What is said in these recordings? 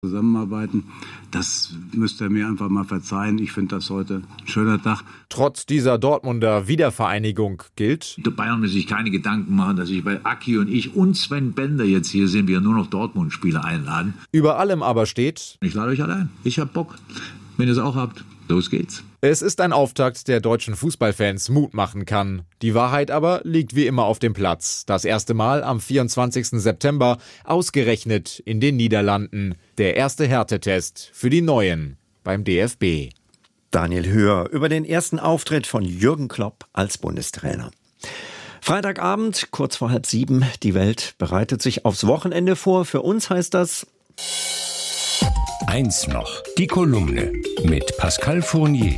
zusammenarbeiten. Das müsst ihr mir einfach mal verzeihen. Ich finde das heute ein schöner Tag. Trotz dieser Dortmunder Wiedervereinigung gilt: Der Bayern muss sich keine Gedanken machen, dass ich bei Aki und ich und Sven Bender jetzt hier sind, wir nur noch Dortmund-Spieler einladen. Über allem aber steht: Ich lade euch alle ein. Ich hab Bock. Wenn ihr es auch habt, los geht's. Es ist ein Auftakt, der deutschen Fußballfans Mut machen kann. Die Wahrheit aber liegt wie immer auf dem Platz. Das erste Mal am 24. September, ausgerechnet in den Niederlanden. Der erste Härtetest für die Neuen beim DFB. Daniel Höher über den ersten Auftritt von Jürgen Klopp als Bundestrainer. Freitagabend, kurz vor 6:30, die Welt bereitet sich aufs Wochenende vor. Für uns heißt das: Eins noch, die Kolumne mit Pascal Fournier.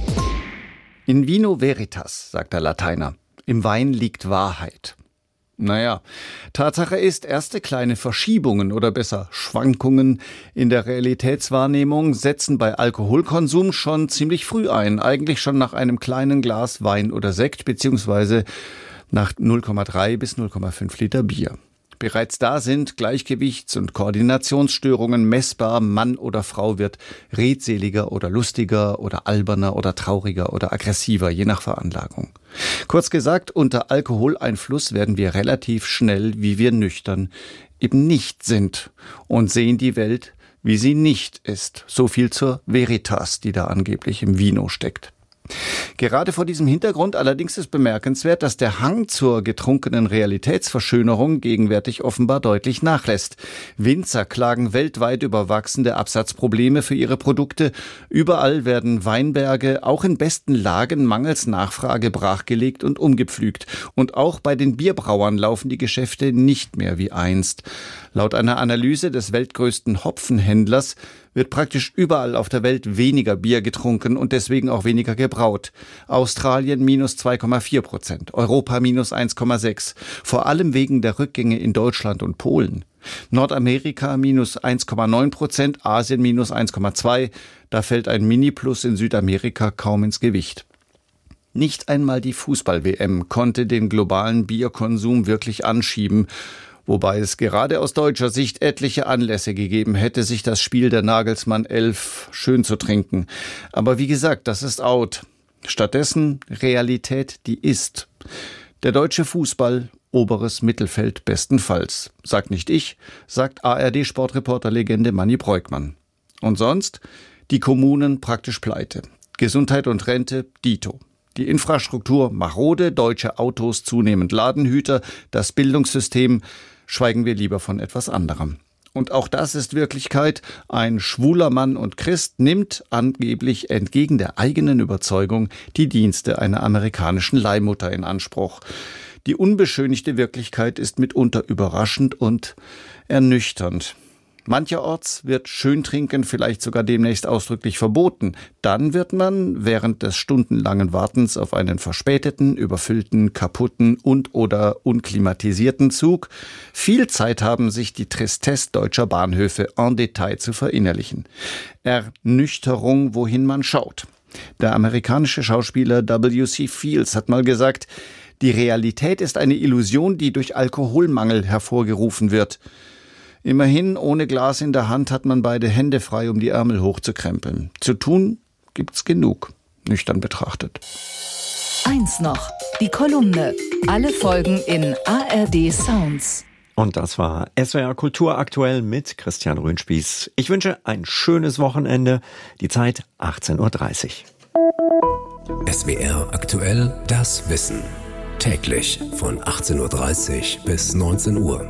In vino veritas, sagt der Lateiner. Im Wein liegt Wahrheit. Naja, Tatsache ist, erste kleine Verschiebungen oder besser Schwankungen in der Realitätswahrnehmung setzen bei Alkoholkonsum schon ziemlich früh ein. Eigentlich schon nach einem kleinen Glas Wein oder Sekt, beziehungsweise nach 0,3 bis 0,5 Liter Bier. Bereits da sind Gleichgewichts- und Koordinationsstörungen messbar. Mann oder Frau wird redseliger oder lustiger oder alberner oder trauriger oder aggressiver, je nach Veranlagung. Kurz gesagt, unter Alkoholeinfluss werden wir relativ schnell, wie wir nüchtern eben nicht sind und sehen die Welt, wie sie nicht ist. So viel zur Veritas, die da angeblich im Vino steckt. Gerade vor diesem Hintergrund allerdings ist bemerkenswert, dass der Hang zur getrunkenen Realitätsverschönerung gegenwärtig offenbar deutlich nachlässt. Winzer klagen weltweit über wachsende Absatzprobleme für ihre Produkte. Überall werden Weinberge auch in besten Lagen mangels Nachfrage brachgelegt und umgepflügt. Und auch bei den Bierbrauern laufen die Geschäfte nicht mehr wie einst. Laut einer Analyse des weltgrößten Hopfenhändlers wird praktisch überall auf der Welt weniger Bier getrunken und deswegen auch weniger gebraut. Australien minus 2,4%, Europa minus 1,6%, vor allem wegen der Rückgänge in Deutschland und Polen. Nordamerika minus 1,9%, Asien minus 1,2%, da fällt ein Mini-Plus in Südamerika kaum ins Gewicht. Nicht einmal die Fußball-WM konnte den globalen Bierkonsum wirklich anschieben, wobei es gerade aus deutscher Sicht etliche Anlässe gegeben hätte, sich das Spiel der Nagelsmann 11 schön zu trinken. Aber wie gesagt, das ist out. Stattdessen Realität, die ist. Der deutsche Fußball, oberes Mittelfeld bestenfalls. Sagt nicht ich, sagt ARD-Sportreporter-Legende Manni Breukmann. Und sonst? Die Kommunen praktisch pleite. Gesundheit und Rente, dito. Die Infrastruktur marode, deutsche Autos zunehmend Ladenhüter, das Bildungssystem, schweigen wir lieber von etwas anderem. Und auch das ist Wirklichkeit. Ein schwuler Mann und Christ nimmt angeblich entgegen der eigenen Überzeugung die Dienste einer amerikanischen Leihmutter in Anspruch. Die unbeschönigte Wirklichkeit ist mitunter überraschend und ernüchternd. Mancherorts wird Schöntrinken vielleicht sogar demnächst ausdrücklich verboten. Dann wird man während des stundenlangen Wartens auf einen verspäteten, überfüllten, kaputten und/oder unklimatisierten Zug viel Zeit haben, sich die Tristesse deutscher Bahnhöfe en Detail zu verinnerlichen. Ernüchterung, wohin man schaut. Der amerikanische Schauspieler W.C. Fields hat mal gesagt, die Realität ist eine Illusion, die durch Alkoholmangel hervorgerufen wird. Immerhin, ohne Glas in der Hand hat man beide Hände frei, um die Ärmel hochzukrempeln. Zu tun gibt's genug, nüchtern betrachtet. Eins noch, die Kolumne. Alle Folgen in ARD Sounds. Und das war SWR Kultur aktuell mit Christian Röhnspieß. Ich wünsche ein schönes Wochenende. Die Zeit 18:30 Uhr. SWR aktuell, das Wissen. Täglich von 18:30 Uhr bis 19 Uhr.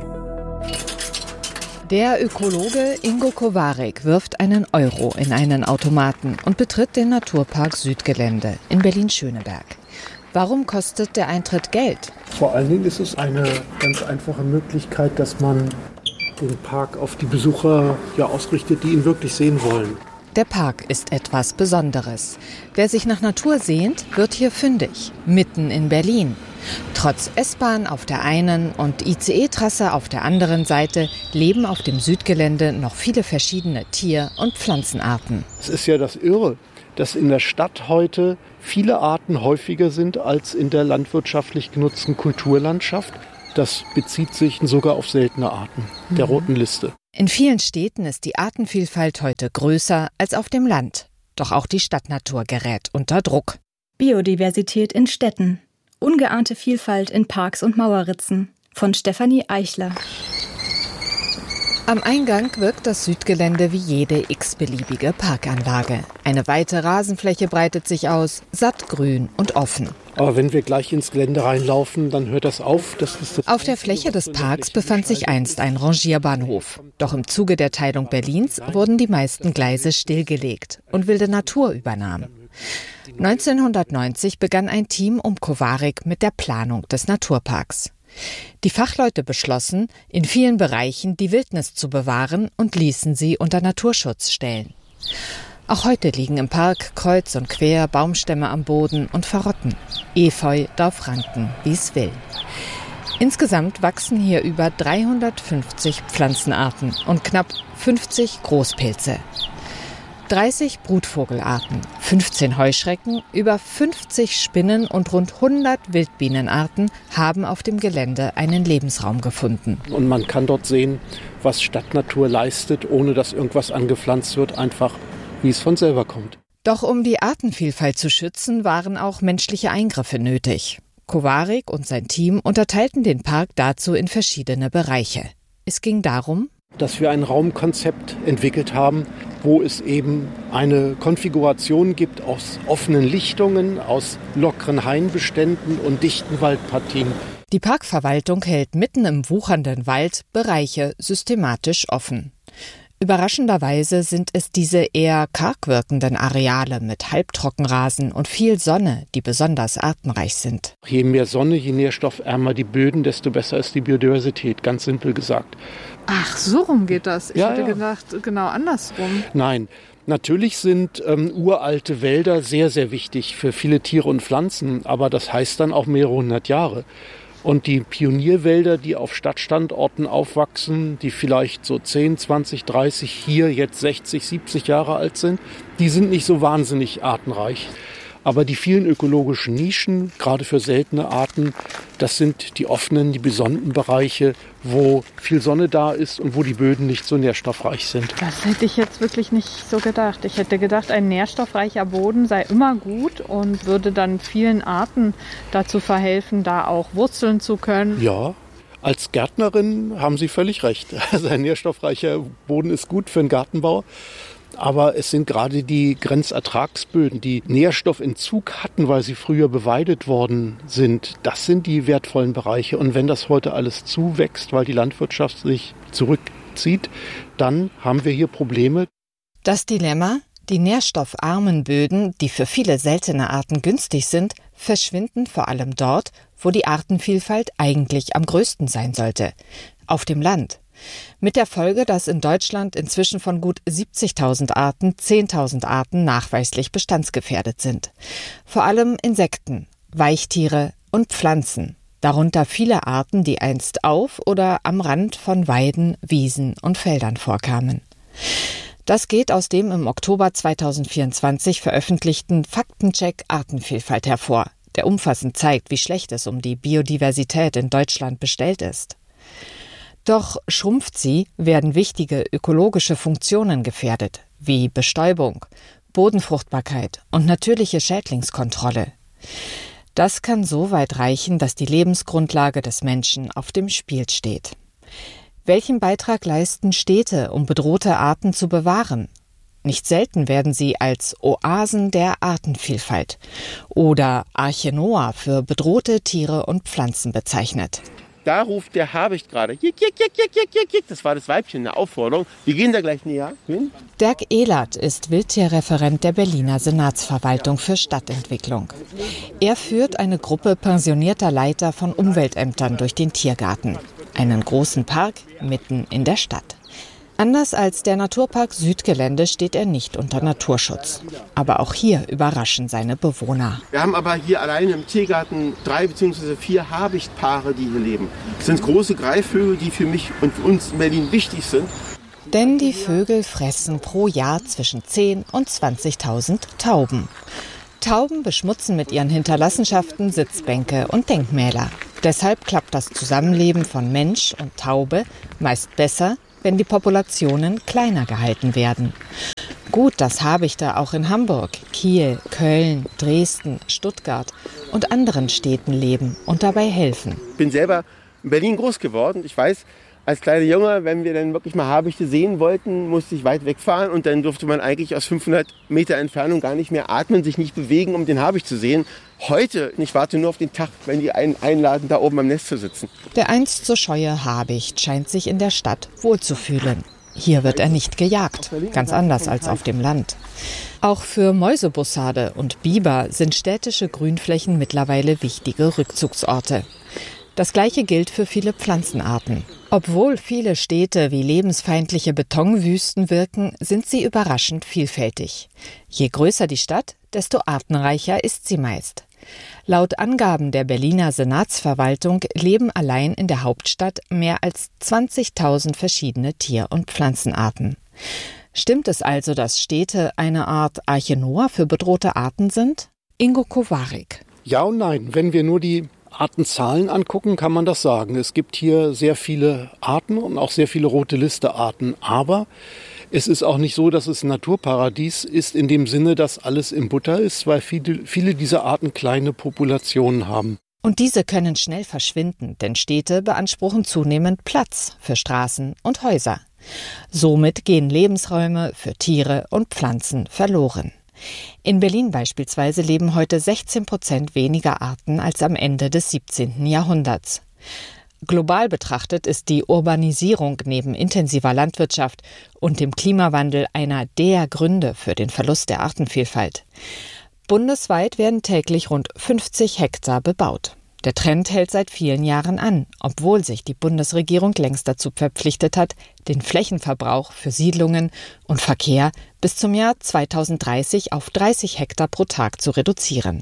Der Ökologe Ingo Kowarek wirft einen Euro in einen Automaten und betritt den Naturpark Südgelände in Berlin-Schöneberg. Warum kostet der Eintritt Geld? Vor allen Dingen ist es eine ganz einfache Möglichkeit, dass man den Park auf die Besucher ausrichtet, die ihn wirklich sehen wollen. Der Park ist etwas Besonderes. Wer sich nach Natur sehnt, wird hier fündig, mitten in Berlin. Trotz S-Bahn auf der einen und ICE-Trasse auf der anderen Seite leben auf dem Südgelände noch viele verschiedene Tier- und Pflanzenarten. Es ist ja das Irre, dass in der Stadt heute viele Arten häufiger sind als in der landwirtschaftlich genutzten Kulturlandschaft. Das bezieht sich sogar auf seltene Arten der roten Liste. In vielen Städten ist die Artenvielfalt heute größer als auf dem Land. Doch auch die Stadtnatur gerät unter Druck. Biodiversität in Städten. Ungeahnte Vielfalt in Parks und Mauerritzen. Von Stefanie Eichler. Am Eingang wirkt das Südgelände wie jede x-beliebige Parkanlage. Eine weite Rasenfläche breitet sich aus, sattgrün und offen. Aber wenn wir gleich ins Gelände reinlaufen, dann hört das auf. Auf der Fläche des Parks befand sich einst ein Rangierbahnhof. Doch im Zuge der Teilung Berlins wurden die meisten Gleise stillgelegt und wilde Natur übernahm. 1990 begann ein Team um Kowarik mit der Planung des Naturparks. Die Fachleute beschlossen, in vielen Bereichen die Wildnis zu bewahren und ließen sie unter Naturschutz stellen. Auch heute liegen im Park kreuz und quer Baumstämme am Boden und verrotten. Efeu darf ranken, wie es will. Insgesamt wachsen hier über 350 Pflanzenarten und knapp 50 Großpilze. 30 Brutvogelarten, 15 Heuschrecken, über 50 Spinnen und rund 100 Wildbienenarten haben auf dem Gelände einen Lebensraum gefunden. Und man kann dort sehen, was Stadtnatur leistet, ohne dass irgendwas angepflanzt wird, einfach wie es von selber kommt. Doch um die Artenvielfalt zu schützen, waren auch menschliche Eingriffe nötig. Kowarik und sein Team unterteilten den Park dazu in verschiedene Bereiche. Es ging darum, dass wir ein Raumkonzept entwickelt haben, wo es eben eine Konfiguration gibt aus offenen Lichtungen, aus lockeren Hainbeständen und dichten Waldpartien. Die Parkverwaltung hält mitten im wuchernden Wald Bereiche systematisch offen. Überraschenderweise sind es diese eher karg wirkenden Areale mit Halbtrockenrasen und viel Sonne, die besonders artenreich sind. Je mehr Sonne, je nährstoffärmer die Böden, desto besser ist die Biodiversität, ganz simpel gesagt. Ach, so rum geht das. Ich hätte gedacht, genau andersrum. Nein, natürlich sind uralte Wälder sehr, sehr wichtig für viele Tiere und Pflanzen, aber das heißt dann auch mehrere hundert Jahre. Und die Pionierwälder, die auf Stadtstandorten aufwachsen, die vielleicht so 10, 20, 30, hier jetzt 60, 70 Jahre alt sind, die sind nicht so wahnsinnig artenreich. Aber die vielen ökologischen Nischen, gerade für seltene Arten, das sind die offenen, die besonnten Bereiche, wo viel Sonne da ist und wo die Böden nicht so nährstoffreich sind. Das hätte ich jetzt wirklich nicht so gedacht. Ich hätte gedacht, ein nährstoffreicher Boden sei immer gut und würde dann vielen Arten dazu verhelfen, da auch wurzeln zu können. Ja, als Gärtnerin haben Sie völlig recht. Also ein nährstoffreicher Boden ist gut für den Gartenbau. Aber es sind gerade die Grenzertragsböden, die Nährstoffentzug hatten, weil sie früher beweidet worden sind. Das sind die wertvollen Bereiche. Und wenn das heute alles zuwächst, weil die Landwirtschaft sich zurückzieht, dann haben wir hier Probleme. Das Dilemma: Die nährstoffarmen Böden, die für viele seltene Arten günstig sind, verschwinden vor allem dort, wo die Artenvielfalt eigentlich am größten sein sollte: auf dem Land. Mit der Folge, dass in Deutschland inzwischen von gut 70.000 Arten 10.000 Arten nachweislich bestandsgefährdet sind. Vor allem Insekten, Weichtiere und Pflanzen, darunter viele Arten, die einst auf oder am Rand von Weiden, Wiesen und Feldern vorkamen. Das geht aus dem im Oktober 2024 veröffentlichten Faktencheck Artenvielfalt hervor, der umfassend zeigt, wie schlecht es um die Biodiversität in Deutschland bestellt ist. Doch schrumpft sie, werden wichtige ökologische Funktionen gefährdet, wie Bestäubung, Bodenfruchtbarkeit und natürliche Schädlingskontrolle. Das kann so weit reichen, dass die Lebensgrundlage des Menschen auf dem Spiel steht. Welchen Beitrag leisten Städte, um bedrohte Arten zu bewahren? Nicht selten werden sie als Oasen der Artenvielfalt oder Arche Noah für bedrohte Tiere und Pflanzen bezeichnet. Da ruft der Habicht gerade. Jick, jick, jick, jick, jick, jick. Das war das Weibchen, eine Aufforderung. Wir gehen da gleich näher hin. Dirk Ehlert ist Wildtierreferent der Berliner Senatsverwaltung für Stadtentwicklung. Er führt eine Gruppe pensionierter Leiter von Umweltämtern durch den Tiergarten. Einen großen Park mitten in der Stadt. Anders als der Naturpark Südgelände steht er nicht unter Naturschutz. Aber auch hier überraschen seine Bewohner. Wir haben aber hier allein im Tiergarten 3 bzw. 4 Habichtpaare, die hier leben. Das sind große Greifvögel, die für mich und für uns in Berlin wichtig sind. Denn die Vögel fressen pro Jahr zwischen 10.000 und 20.000 Tauben. Tauben beschmutzen mit ihren Hinterlassenschaften Sitzbänke und Denkmäler. Deshalb klappt das Zusammenleben von Mensch und Taube meist besser, wenn die Populationen kleiner gehalten werden. Gut, dass Habichte auch in Hamburg, Kiel, Köln, Dresden, Stuttgart und anderen Städten leben und dabei helfen. Ich bin selber in Berlin groß geworden. Ich weiß, als kleiner Junge, wenn wir dann wirklich mal Habichte sehen wollten, musste ich weit wegfahren und dann durfte man eigentlich aus 500 Meter Entfernung gar nicht mehr atmen, sich nicht bewegen, um den Habicht zu sehen. Heute, ich warte nur auf den Tag, wenn die einen einladen, da oben am Nest zu sitzen. Der einst so scheue Habicht scheint sich in der Stadt wohlzufühlen. Hier wird er nicht gejagt, ganz anders als auf dem Land. Auch für Mäusebussarde und Biber sind städtische Grünflächen mittlerweile wichtige Rückzugsorte. Das Gleiche gilt für viele Pflanzenarten. Obwohl viele Städte wie lebensfeindliche Betonwüsten wirken, sind sie überraschend vielfältig. Je größer die Stadt, desto artenreicher ist sie meist. Laut Angaben der Berliner Senatsverwaltung leben allein in der Hauptstadt mehr als 20.000 verschiedene Tier- und Pflanzenarten. Stimmt es also, dass Städte eine Art Arche Noah für bedrohte Arten sind? Ingo Kowarik. Ja und nein. Wenn wir nur die Artenzahlen angucken, kann man das sagen. Es gibt hier sehr viele Arten und auch sehr viele rote-Liste-Arten. Aber es ist auch nicht so, dass es ein Naturparadies ist, in dem Sinne, dass alles im Butter ist, weil viele dieser Arten kleine Populationen haben. Und diese können schnell verschwinden, denn Städte beanspruchen zunehmend Platz für Straßen und Häuser. Somit gehen Lebensräume für Tiere und Pflanzen verloren. In Berlin beispielsweise leben heute 16% weniger Arten als am Ende des 17. Jahrhunderts. Global betrachtet ist die Urbanisierung neben intensiver Landwirtschaft und dem Klimawandel einer der Gründe für den Verlust der Artenvielfalt. Bundesweit werden täglich rund 50 Hektar bebaut. Der Trend hält seit vielen Jahren an, obwohl sich die Bundesregierung längst dazu verpflichtet hat, den Flächenverbrauch für Siedlungen und Verkehr bis zum Jahr 2030 auf 30 Hektar pro Tag zu reduzieren.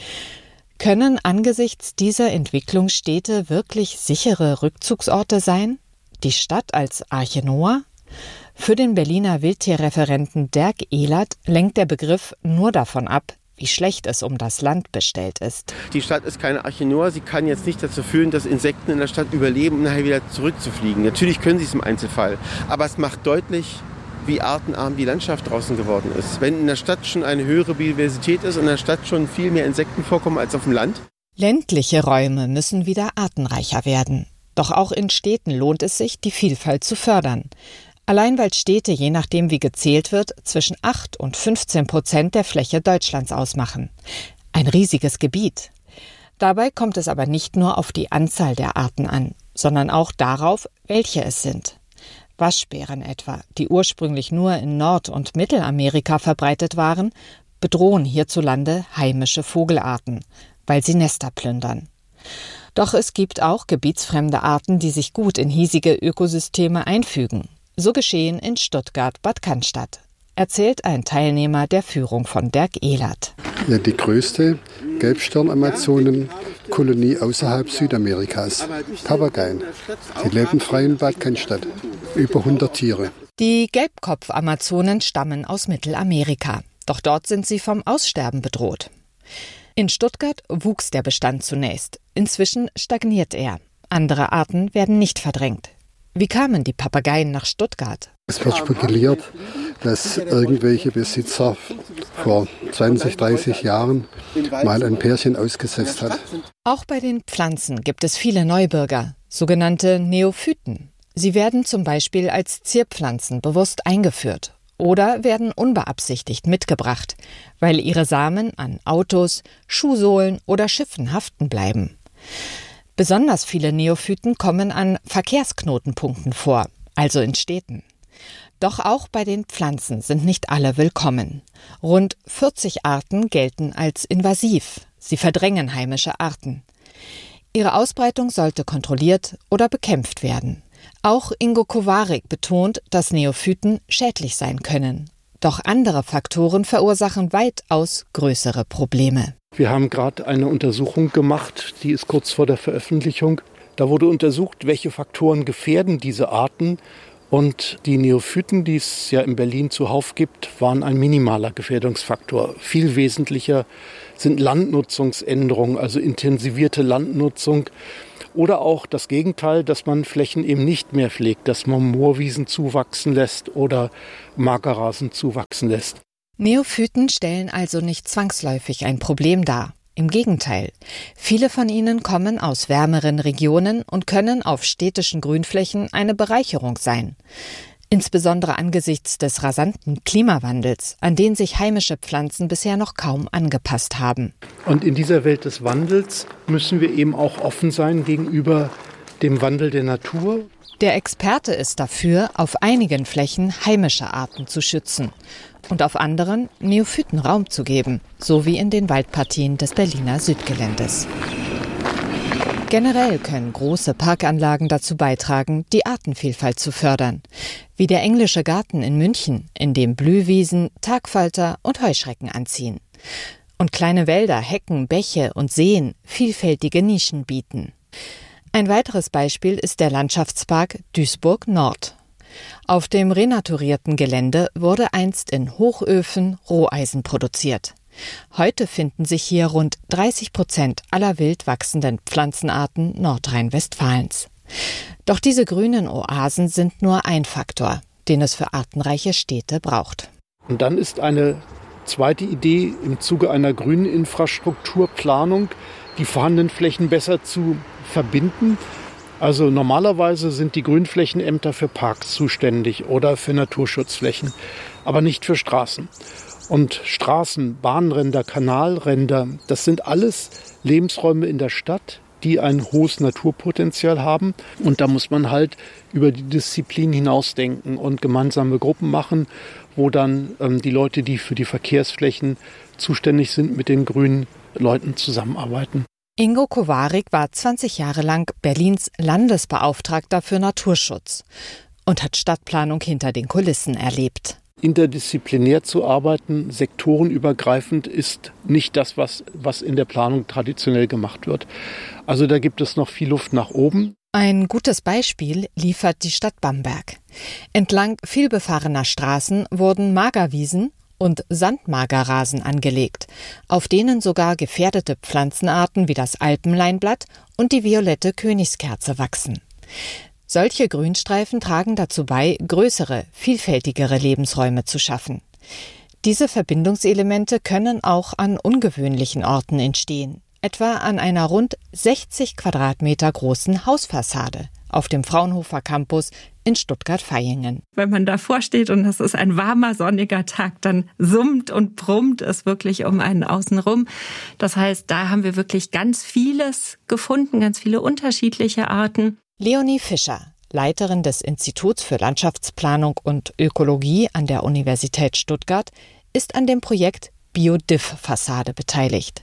Können angesichts dieser Entwicklung Städte wirklich sichere Rückzugsorte sein? Die Stadt als Arche Noah? Für den Berliner Wildtierreferenten Dirk Ehlert lenkt der Begriff nur davon ab, wie schlecht es um das Land bestellt ist. Die Stadt ist keine Arche Noah. Sie kann jetzt nicht dazu führen, dass Insekten in der Stadt überleben, um nachher wieder zurückzufliegen. Natürlich können sie es im Einzelfall. Aber es macht deutlich, wie artenarm die Landschaft draußen geworden ist. Wenn in der Stadt schon eine höhere Biodiversität ist und in der Stadt schon viel mehr Insekten vorkommen als auf dem Land. Ländliche Räume müssen wieder artenreicher werden. Doch auch in Städten lohnt es sich, die Vielfalt zu fördern. Allein weil Städte, je nachdem wie gezählt wird, zwischen 8 und 15% der Fläche Deutschlands ausmachen. Ein riesiges Gebiet. Dabei kommt es aber nicht nur auf die Anzahl der Arten an, sondern auch darauf, welche es sind. Waschbären etwa, die ursprünglich nur in Nord- und Mittelamerika verbreitet waren, bedrohen hierzulande heimische Vogelarten, weil sie Nester plündern. Doch es gibt auch gebietsfremde Arten, die sich gut in hiesige Ökosysteme einfügen. So geschehen in Stuttgart-Bad Cannstatt, erzählt ein Teilnehmer der Führung von Dirk Ehlert. Ja, die größte Gelbstirn-Amazonen-Kolonie außerhalb Südamerikas. Papageien. Die leben frei in Bad Cannstatt. Über 100 Tiere. Die Gelbkopf-Amazonen stammen aus Mittelamerika. Doch dort sind sie vom Aussterben bedroht. In Stuttgart wuchs der Bestand zunächst. Inzwischen stagniert er. Andere Arten werden nicht verdrängt. Wie kamen die Papageien nach Stuttgart? Es wird spekuliert, dass irgendwelche Besitzer vor 20, 30 Jahren mal ein Pärchen ausgesetzt hat. Auch bei den Pflanzen gibt es viele Neubürger, sogenannte Neophyten. Sie werden zum Beispiel als Zierpflanzen bewusst eingeführt oder werden unbeabsichtigt mitgebracht, weil ihre Samen an Autos, Schuhsohlen oder Schiffen haften bleiben. Besonders viele Neophyten kommen an Verkehrsknotenpunkten vor, also in Städten. Doch auch bei den Pflanzen sind nicht alle willkommen. Rund 40 Arten gelten als invasiv. Sie verdrängen heimische Arten. Ihre Ausbreitung sollte kontrolliert oder bekämpft werden. Auch Ingo Kowarik betont, dass Neophyten schädlich sein können. Doch andere Faktoren verursachen weitaus größere Probleme. Wir haben gerade eine Untersuchung gemacht, die ist kurz vor der Veröffentlichung. Da wurde untersucht, welche Faktoren gefährden diese Arten. Und die Neophyten, die es ja in Berlin zuhauf gibt, waren ein minimaler Gefährdungsfaktor. Viel wesentlicher sind Landnutzungsänderungen, also intensivierte Landnutzung. Oder auch das Gegenteil, dass man Flächen eben nicht mehr pflegt, dass man Moorwiesen zuwachsen lässt oder Magerrasen zuwachsen lässt. Neophyten stellen also nicht zwangsläufig ein Problem dar. Im Gegenteil, viele von ihnen kommen aus wärmeren Regionen und können auf städtischen Grünflächen eine Bereicherung sein. Insbesondere angesichts des rasanten Klimawandels, an den sich heimische Pflanzen bisher noch kaum angepasst haben. Und in dieser Welt des Wandels müssen wir eben auch offen sein gegenüber dem Wandel der Natur. Der Experte ist dafür, auf einigen Flächen heimische Arten zu schützen und auf anderen Neophyten Raum zu geben, so wie in den Waldpartien des Berliner Südgeländes. Generell können große Parkanlagen dazu beitragen, die Artenvielfalt zu fördern, wie der Englische Garten in München, in dem Blühwiesen, Tagfalter und Heuschrecken anziehen. Und kleine Wälder, Hecken, Bäche und Seen vielfältige Nischen bieten. Ein weiteres Beispiel ist der Landschaftspark Duisburg Nord. Auf dem renaturierten Gelände wurde einst in Hochöfen Roheisen produziert. Heute finden sich hier rund 30% aller wild wachsenden Pflanzenarten Nordrhein-Westfalens. Doch diese grünen Oasen sind nur ein Faktor, den es für artenreiche Städte braucht. Und dann ist eine zweite Idee im Zuge einer grünen Infrastrukturplanung, die vorhandenen Flächen besser zu verbinden. Also normalerweise sind die Grünflächenämter für Parks zuständig oder für Naturschutzflächen, aber nicht für Straßen. Und Straßen, Bahnränder, Kanalränder, das sind alles Lebensräume in der Stadt, die ein hohes Naturpotenzial haben. Und da muss man halt über die Disziplin hinausdenken und gemeinsame Gruppen machen, wo dann die Leute, die für die Verkehrsflächen zuständig sind, mit den grünen Leuten zusammenarbeiten. Ingo Kowarik war 20 Jahre lang Berlins Landesbeauftragter für Naturschutz und hat Stadtplanung hinter den Kulissen erlebt. Interdisziplinär zu arbeiten, sektorenübergreifend, ist nicht das, was in der Planung traditionell gemacht wird. Also da gibt es noch viel Luft nach oben. Ein gutes Beispiel liefert die Stadt Bamberg. Entlang vielbefahrener Straßen wurden Magerwiesen und Sandmagerrasen angelegt, auf denen sogar gefährdete Pflanzenarten wie das Alpenleinblatt und die violette Königskerze wachsen. Solche Grünstreifen tragen dazu bei, größere, vielfältigere Lebensräume zu schaffen. Diese Verbindungselemente können auch an ungewöhnlichen Orten entstehen, etwa an einer rund 60 Quadratmeter großen Hausfassade auf dem Fraunhofer Campus in Stuttgart-Vaihingen. Wenn man davor steht und es ist ein warmer, sonniger Tag, dann summt und brummt es wirklich um einen außenrum. Das heißt, da haben wir wirklich ganz vieles gefunden, ganz viele unterschiedliche Arten. Leonie Fischer, Leiterin des Instituts für Landschaftsplanung und Ökologie an der Universität Stuttgart, ist an dem Projekt Biodiff-Fassade beteiligt.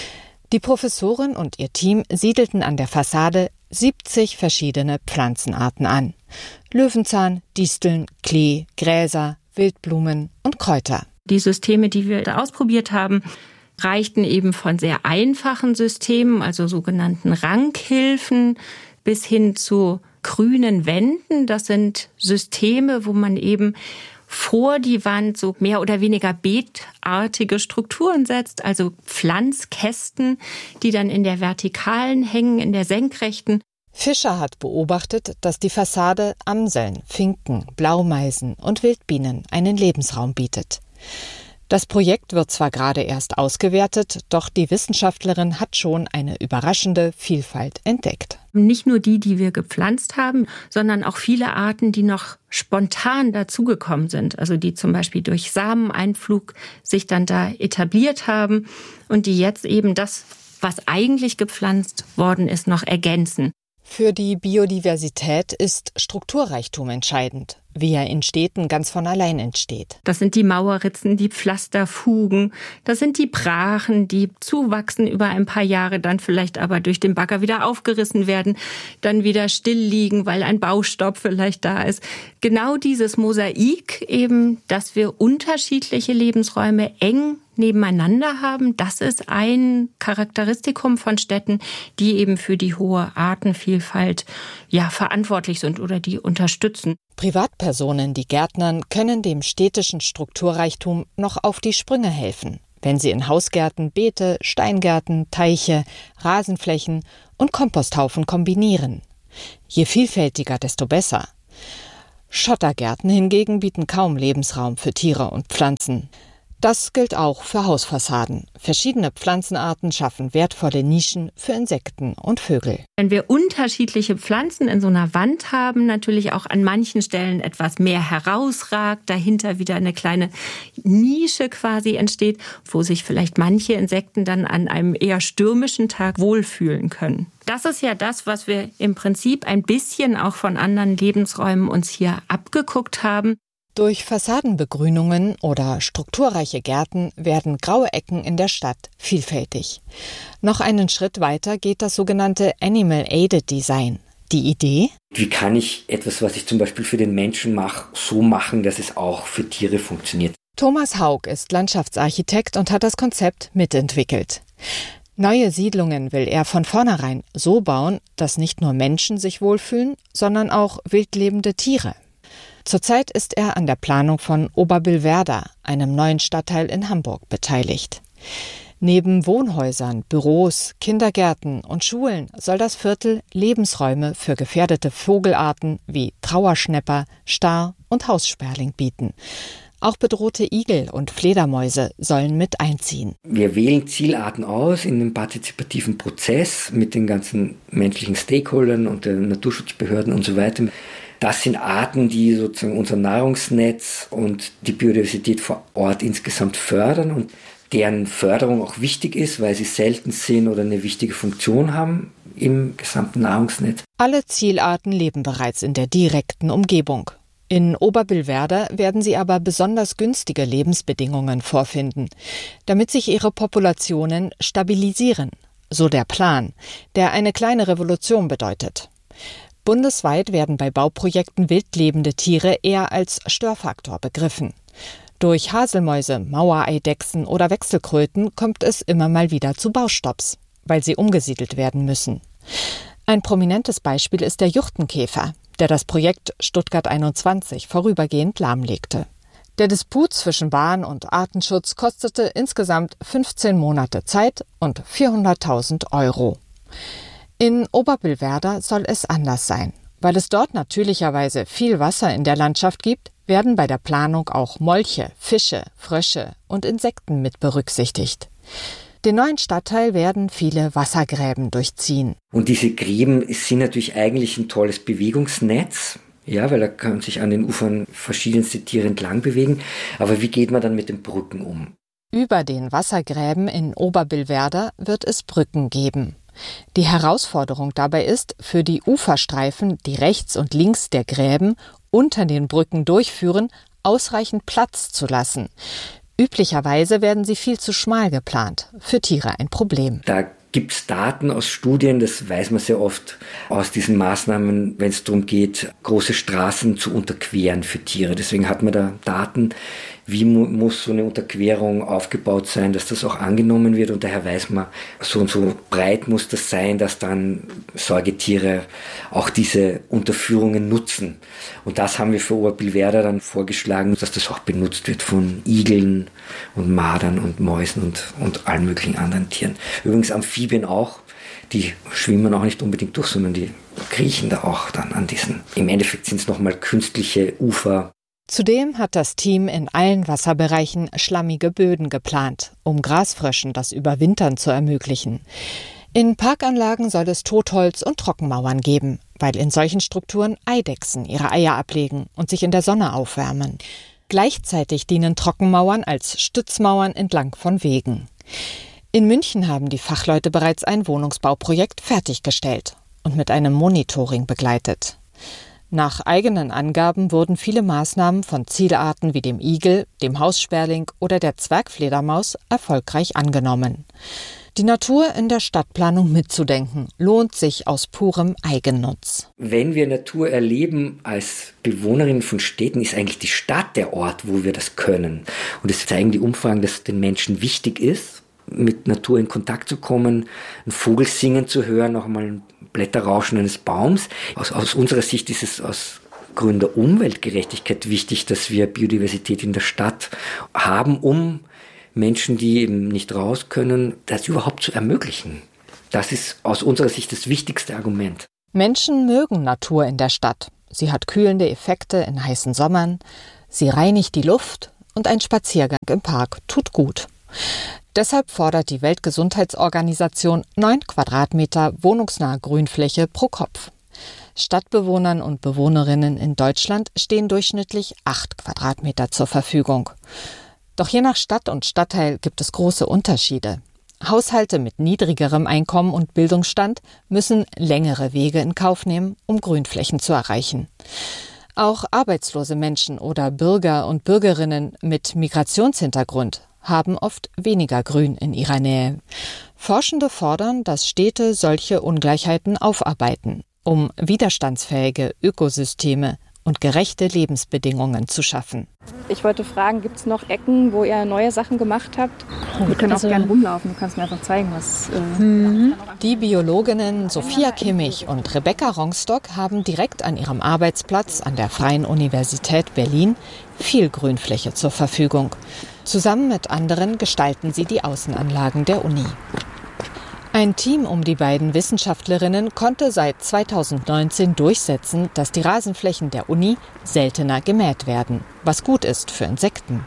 Die Professorin und ihr Team siedelten an der Fassade 70 verschiedene Pflanzenarten an. Löwenzahn, Disteln, Klee, Gräser, Wildblumen und Kräuter. Die Systeme, die wir da ausprobiert haben, reichten eben von sehr einfachen Systemen, also sogenannten Rankhilfen, bis hin zu grünen Wänden. Das sind Systeme, wo man eben vor die Wand so mehr oder weniger beetartige Strukturen setzt, also Pflanzkästen, die dann in der vertikalen hängen, in der senkrechten. Fischer hat beobachtet, dass die Fassade Amseln, Finken, Blaumeisen und Wildbienen einen Lebensraum bietet. Das Projekt wird zwar gerade erst ausgewertet, doch die Wissenschaftlerin hat schon eine überraschende Vielfalt entdeckt. Nicht nur die wir gepflanzt haben, sondern auch viele Arten, die noch spontan dazugekommen sind. Also die zum Beispiel durch Sameneinflug sich dann da etabliert haben und die jetzt eben das, was eigentlich gepflanzt worden ist, noch ergänzen. Für die Biodiversität ist Strukturreichtum entscheidend, wie er in Städten ganz von allein entsteht. Das sind die Mauerritzen, die Pflasterfugen, das sind die Brachen, die zuwachsen über ein paar Jahre, dann vielleicht aber durch den Bagger wieder aufgerissen werden, dann wieder still liegen, weil ein Baustopp vielleicht da ist. Genau dieses Mosaik eben, dass wir unterschiedliche Lebensräume eng nebeneinander haben. Das ist ein Charakteristikum von Städten, die eben für die hohe Artenvielfalt verantwortlich sind oder die unterstützen. Privatpersonen, die gärtnern, können dem städtischen Strukturreichtum noch auf die Sprünge helfen, wenn sie in Hausgärten Beete, Steingärten, Teiche, Rasenflächen und Komposthaufen kombinieren. Je vielfältiger, desto besser. Schottergärten hingegen bieten kaum Lebensraum für Tiere und Pflanzen. Das gilt auch für Hausfassaden. Verschiedene Pflanzenarten schaffen wertvolle Nischen für Insekten und Vögel. Wenn wir unterschiedliche Pflanzen in so einer Wand haben, natürlich auch an manchen Stellen etwas mehr herausragt, dahinter wieder eine kleine Nische quasi entsteht, wo sich vielleicht manche Insekten dann an einem eher stürmischen Tag wohlfühlen können. Das ist ja das, was wir im Prinzip ein bisschen auch von anderen Lebensräumen uns hier abgeguckt haben. Durch Fassadenbegrünungen oder strukturreiche Gärten werden graue Ecken in der Stadt vielfältig. Noch einen Schritt weiter geht das sogenannte Animal-Aided Design. Die Idee? Wie kann ich etwas, was ich zum Beispiel für den Menschen mache, so machen, dass es auch für Tiere funktioniert? Thomas Haug ist Landschaftsarchitekt und hat das Konzept mitentwickelt. Neue Siedlungen will er von vornherein so bauen, dass nicht nur Menschen sich wohlfühlen, sondern auch wildlebende Tiere. Zurzeit ist er an der Planung von Oberbillwerder, einem neuen Stadtteil in Hamburg, beteiligt. Neben Wohnhäusern, Büros, Kindergärten und Schulen soll das Viertel Lebensräume für gefährdete Vogelarten wie Trauerschnäpper, Star und Haussperling bieten. Auch bedrohte Igel und Fledermäuse sollen mit einziehen. Wir wählen Zielarten aus in einem partizipativen Prozess mit den ganzen menschlichen Stakeholdern und den Naturschutzbehörden und so weiter. Das sind Arten, die sozusagen unser Nahrungsnetz und die Biodiversität vor Ort insgesamt fördern und deren Förderung auch wichtig ist, weil sie selten sind oder eine wichtige Funktion haben im gesamten Nahrungsnetz. Alle Zielarten leben bereits in der direkten Umgebung. In Oberbillwerder werden sie aber besonders günstige Lebensbedingungen vorfinden, damit sich ihre Populationen stabilisieren. So der Plan, der eine kleine Revolution bedeutet. Bundesweit werden bei Bauprojekten wildlebende Tiere eher als Störfaktor begriffen. Durch Haselmäuse, Mauereidechsen oder Wechselkröten kommt es immer mal wieder zu Baustopps, weil sie umgesiedelt werden müssen. Ein prominentes Beispiel ist der Juchtenkäfer, der das Projekt Stuttgart 21 vorübergehend lahmlegte. Der Disput zwischen Bahn und Artenschutz kostete insgesamt 15 Monate Zeit und 400.000 €. In Oberbillwerder soll es anders sein. Weil es dort natürlicherweise viel Wasser in der Landschaft gibt, werden bei der Planung auch Molche, Fische, Frösche und Insekten mit berücksichtigt. Den neuen Stadtteil werden viele Wassergräben durchziehen. Und diese Gräben sind natürlich eigentlich ein tolles Bewegungsnetz. Ja, weil da kann sich an den Ufern verschiedenste Tiere entlang bewegen. Aber wie geht man dann mit den Brücken um? Über den Wassergräben in Oberbillwerder wird es Brücken geben. Die Herausforderung dabei ist, für die Uferstreifen, die rechts und links der Gräben unter den Brücken durchführen, ausreichend Platz zu lassen. Üblicherweise werden sie viel zu schmal geplant. Für Tiere ein Problem. Da gibt es Daten aus Studien, das weiß man sehr oft aus diesen Maßnahmen, wenn es darum geht, große Straßen zu unterqueren für Tiere. Deswegen hat man da Daten, wie muss so eine Unterquerung aufgebaut sein, dass das auch angenommen wird. Und daher weiß man, so und so breit muss das sein, dass dann Säugetiere auch diese Unterführungen nutzen. Und das haben wir für Oberbillwerder dann vorgeschlagen, dass das auch benutzt wird von Igeln und Mardern und Mäusen und allen möglichen anderen Tieren. Übrigens Amphibien auch, die schwimmen auch nicht unbedingt durch, sondern die kriechen da auch dann an diesen. Im Endeffekt sind es nochmal künstliche Ufer. Zudem hat das Team in allen Wasserbereichen schlammige Böden geplant, um Grasfröschen das Überwintern zu ermöglichen. In Parkanlagen soll es Totholz und Trockenmauern geben, weil in solchen Strukturen Eidechsen ihre Eier ablegen und sich in der Sonne aufwärmen. Gleichzeitig dienen Trockenmauern als Stützmauern entlang von Wegen. In München haben die Fachleute bereits ein Wohnungsbauprojekt fertiggestellt und mit einem Monitoring begleitet. Nach eigenen Angaben wurden viele Maßnahmen von Zielarten wie dem Igel, dem Haussperling oder der Zwergfledermaus erfolgreich angenommen. Die Natur in der Stadtplanung mitzudenken, lohnt sich aus purem Eigennutz. Wenn wir Natur erleben als Bewohnerinnen von Städten, ist eigentlich die Stadt der Ort, wo wir das können. Und es zeigen die Umfragen, dass es den Menschen wichtig ist, mit Natur in Kontakt zu kommen, einen Vogel singen zu hören, auch mal ein Blätterrauschen eines Baums. Aus unserer Sicht ist es aus Gründen der Umweltgerechtigkeit wichtig, dass wir Biodiversität in der Stadt haben, um Menschen, die eben nicht raus können, das überhaupt zu ermöglichen. Das ist aus unserer Sicht das wichtigste Argument. Menschen mögen Natur in der Stadt. Sie hat kühlende Effekte in heißen Sommern, sie reinigt die Luft und ein Spaziergang im Park tut gut. Deshalb fordert die Weltgesundheitsorganisation 9 Quadratmeter wohnungsnahe Grünfläche pro Kopf. Stadtbewohnern und Bewohnerinnen in Deutschland stehen durchschnittlich 8 Quadratmeter zur Verfügung. Doch je nach Stadt und Stadtteil gibt es große Unterschiede. Haushalte mit niedrigerem Einkommen und Bildungsstand müssen längere Wege in Kauf nehmen, um Grünflächen zu erreichen. Auch arbeitslose Menschen oder Bürger und Bürgerinnen mit Migrationshintergrund haben oft weniger Grün in ihrer Nähe. Forschende fordern, dass Städte solche Ungleichheiten aufarbeiten, um widerstandsfähige Ökosysteme und gerechte Lebensbedingungen zu schaffen. Ich wollte fragen, gibt es noch Ecken, wo ihr neue Sachen gemacht habt? Wir können auch gerne rumlaufen, du kannst mir einfach zeigen, was... Die Biologinnen Sophia Kimmich und Rebecca Rongstock haben direkt an ihrem Arbeitsplatz an der Freien Universität Berlin viel Grünfläche zur Verfügung. Zusammen mit anderen gestalten sie die Außenanlagen der Uni. Ein Team um die beiden Wissenschaftlerinnen konnte seit 2019 durchsetzen, dass die Rasenflächen der Uni seltener gemäht werden, was gut ist für Insekten.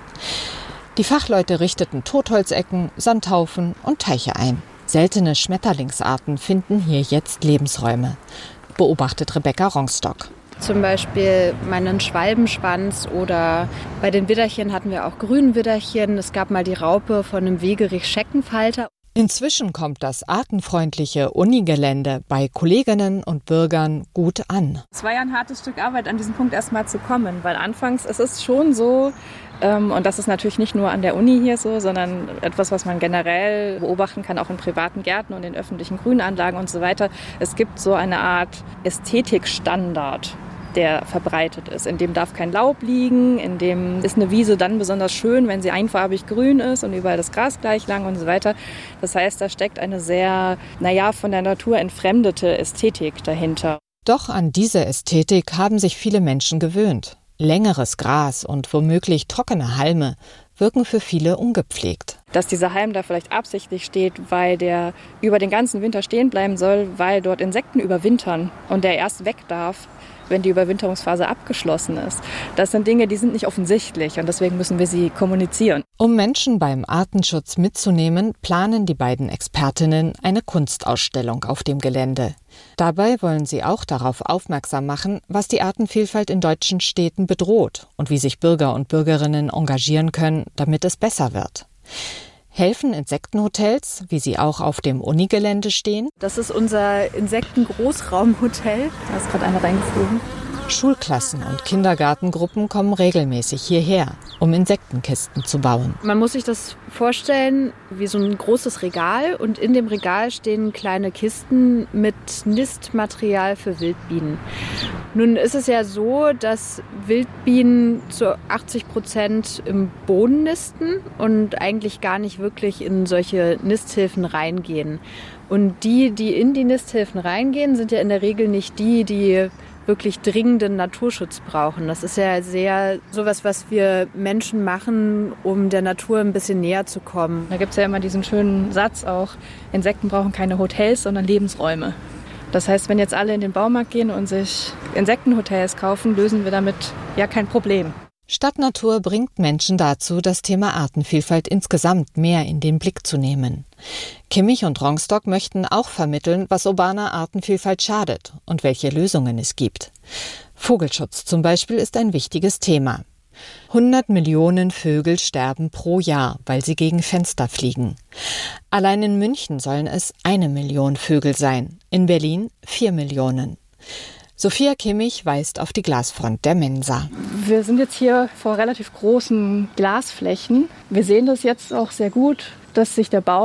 Die Fachleute richteten Totholzecken, Sandhaufen und Teiche ein. Seltene Schmetterlingsarten finden hier jetzt Lebensräume, beobachtet Rebecca Rongstock. Zum Beispiel meinen Schwalbenschwanz oder bei den Widderchen hatten wir auch Grünwidderchen. Es gab mal die Raupe von einem Wegerich-Scheckenfalter. Inzwischen kommt das artenfreundliche Unigelände bei Kolleginnen und Bürgern gut an. Es war ja ein hartes Stück Arbeit, an diesen Punkt erstmal zu kommen, weil anfangs es ist schon so, und das ist natürlich nicht nur an der Uni hier so, sondern etwas, was man generell beobachten kann, auch in privaten Gärten und in öffentlichen Grünanlagen und so weiter. Es gibt so eine Art Ästhetikstandard, der verbreitet ist. In dem darf kein Laub liegen, in dem ist eine Wiese dann besonders schön, wenn sie einfarbig grün ist und überall das Gras gleich lang und so weiter. Das heißt, da steckt eine sehr, von der Natur entfremdete Ästhetik dahinter. Doch an diese Ästhetik haben sich viele Menschen gewöhnt. Längeres Gras und womöglich trockene Halme wirken für viele ungepflegt. Dass dieser Halm da vielleicht absichtlich steht, weil der über den ganzen Winter stehen bleiben soll, weil dort Insekten überwintern und der erst weg darf, wenn die Überwinterungsphase abgeschlossen ist. Das sind Dinge, die sind nicht offensichtlich und deswegen müssen wir sie kommunizieren. Um Menschen beim Artenschutz mitzunehmen, planen die beiden Expertinnen eine Kunstausstellung auf dem Gelände. Dabei wollen sie auch darauf aufmerksam machen, was die Artenvielfalt in deutschen Städten bedroht und wie sich Bürger und Bürgerinnen engagieren können, damit es besser wird. Helfen Insektenhotels, wie sie auch auf dem Unigelände stehen? Das ist unser Insektengroßraumhotel. Da ist gerade einer reingeflogen. Schulklassen und Kindergartengruppen kommen regelmäßig hierher, um Insektenkisten zu bauen. Man muss sich das vorstellen wie so ein großes Regal und in dem Regal stehen kleine Kisten mit Nistmaterial für Wildbienen. Nun ist es ja so, dass Wildbienen zu 80% im Boden nisten und eigentlich gar nicht wirklich in solche Nisthilfen reingehen. Und die in die Nisthilfen reingehen, sind ja in der Regel nicht die wirklich dringenden Naturschutz brauchen. Das ist ja sehr sowas, was wir Menschen machen, um der Natur ein bisschen näher zu kommen. Da gibt es ja immer diesen schönen Satz auch, Insekten brauchen keine Hotels, sondern Lebensräume. Das heißt, wenn jetzt alle in den Baumarkt gehen und sich Insektenhotels kaufen, lösen wir damit ja kein Problem. Stadtnatur bringt Menschen dazu, das Thema Artenvielfalt insgesamt mehr in den Blick zu nehmen. Kimmich und Rongstock möchten auch vermitteln, was urbaner Artenvielfalt schadet und welche Lösungen es gibt. Vogelschutz zum Beispiel ist ein wichtiges Thema. 100 Millionen Vögel sterben pro Jahr, weil sie gegen Fenster fliegen. Allein in München sollen es 1 Million Vögel sein, in Berlin 4 Millionen. Sophia Kimmich weist auf die Glasfront der Mensa. Wir sind jetzt hier vor relativ großen Glasflächen. Wir sehen das jetzt auch sehr gut, dass sich der Baum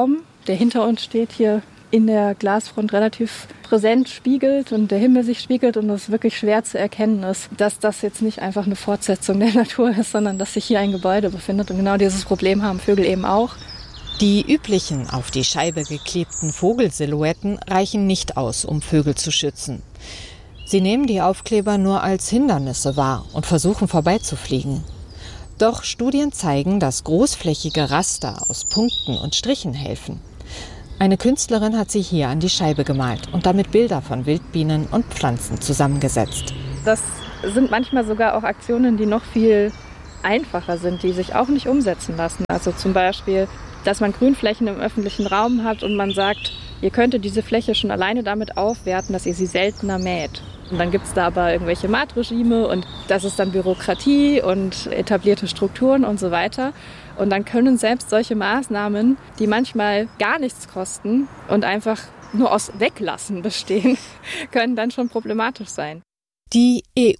der hinter uns steht, hier in der Glasfront relativ präsent spiegelt und der Himmel sich spiegelt und es wirklich schwer zu erkennen ist, dass das jetzt nicht einfach eine Fortsetzung der Natur ist, sondern dass sich hier ein Gebäude befindet. Und genau dieses Problem haben Vögel eben auch. Die üblichen auf die Scheibe geklebten Vogelsilhouetten reichen nicht aus, um Vögel zu schützen. Sie nehmen die Aufkleber nur als Hindernisse wahr und versuchen vorbeizufliegen. Doch Studien zeigen, dass großflächige Raster aus Punkten und Strichen helfen. Eine Künstlerin hat sie hier an die Scheibe gemalt und damit Bilder von Wildbienen und Pflanzen zusammengesetzt. Das sind manchmal sogar auch Aktionen, die noch viel einfacher sind, die sich auch nicht umsetzen lassen. Also zum Beispiel, dass man Grünflächen im öffentlichen Raum hat und man sagt, ihr könntet diese Fläche schon alleine damit aufwerten, dass ihr sie seltener mäht. Und dann gibt es da aber irgendwelche Maatregime und das ist dann Bürokratie und etablierte Strukturen und so weiter. Und dann können selbst solche Maßnahmen, die manchmal gar nichts kosten und einfach nur aus Weglassen bestehen, können dann schon problematisch sein. Die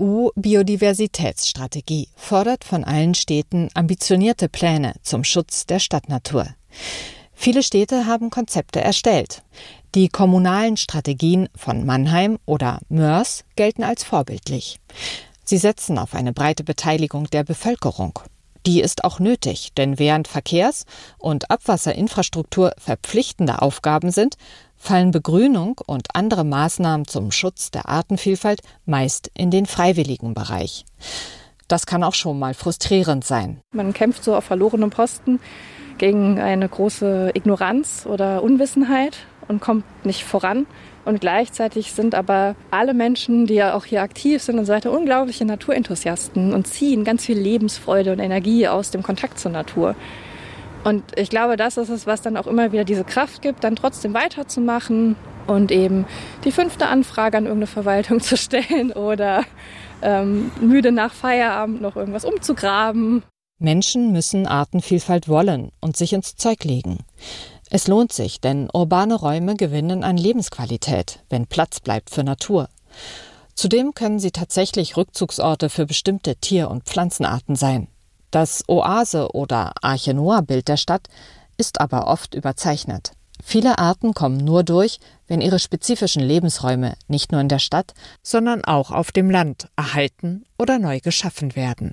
EU-Biodiversitätsstrategie fordert von allen Städten ambitionierte Pläne zum Schutz der Stadtnatur. Viele Städte haben Konzepte erstellt. Die kommunalen Strategien von Mannheim oder Moers gelten als vorbildlich. Sie setzen auf eine breite Beteiligung der Bevölkerung. Die ist auch nötig, denn während Verkehrs- und Abwasserinfrastruktur verpflichtende Aufgaben sind, fallen Begrünung und andere Maßnahmen zum Schutz der Artenvielfalt meist in den freiwilligen Bereich. Das kann auch schon mal frustrierend sein. Man kämpft so auf verlorenem Posten gegen eine große Ignoranz oder Unwissenheit und kommt nicht voran. Und gleichzeitig sind aber alle Menschen, die ja auch hier aktiv sind und so weiter, unglaubliche Naturenthusiasten und ziehen ganz viel Lebensfreude und Energie aus dem Kontakt zur Natur. Und ich glaube, das ist es, was dann auch immer wieder diese Kraft gibt, dann trotzdem weiterzumachen und eben die 5. Anfrage an irgendeine Verwaltung zu stellen oder müde nach Feierabend noch irgendwas umzugraben. Menschen müssen Artenvielfalt wollen und sich ins Zeug legen. Es lohnt sich, denn urbane Räume gewinnen an Lebensqualität, wenn Platz bleibt für Natur. Zudem können sie tatsächlich Rückzugsorte für bestimmte Tier- und Pflanzenarten sein. Das Oase- oder Arche Noah-Bild der Stadt ist aber oft überzeichnet. Viele Arten kommen nur durch, wenn ihre spezifischen Lebensräume nicht nur in der Stadt, sondern auch auf dem Land erhalten oder neu geschaffen werden.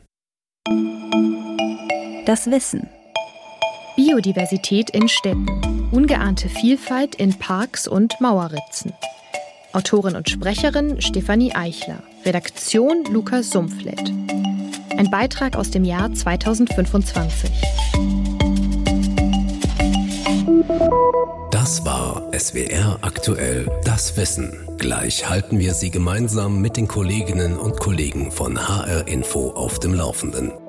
Das Wissen. Biodiversität in Städten. Ungeahnte Vielfalt in Parks und Mauerritzen. Autorin und Sprecherin Stefanie Eichler. Redaktion Lukas Sumpflet. Ein Beitrag aus dem Jahr 2025. Das war SWR aktuell das Wissen. Gleich halten wir Sie gemeinsam mit den Kolleginnen und Kollegen von HR Info auf dem Laufenden.